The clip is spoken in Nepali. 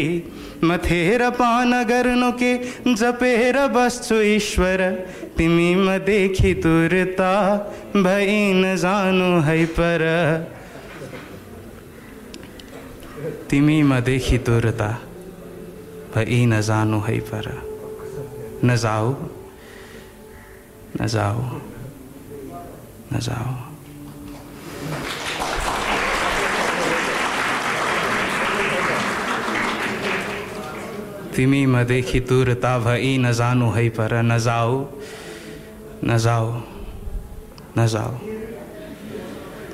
मथेर पान गर्नु के जपेर बस्छु ईश्वर तिमी म देखि तुरता भई नजानु है पर तिमी म देखि तुरता भई नजानु है पर नजाऊ नजाऊ नजाऊ तिमी म देखि तुरता भई नजानु है पर नजाऊ नजाऊ नजाऊ